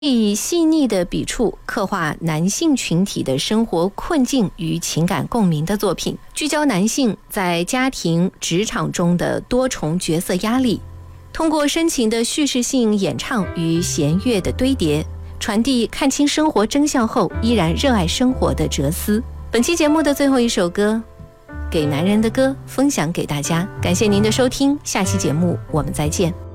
以细腻的笔触刻画男性群体的生活困境与情感共鸣的作品，聚焦男性在家庭、职场中的多重角色压力，通过深情的叙事性演唱与弦乐的堆叠，传递看清生活真相后依然热爱生活的哲思。本期节目的最后一首歌，给男人的歌，分享给大家。感谢您的收听，下期节目我们再见。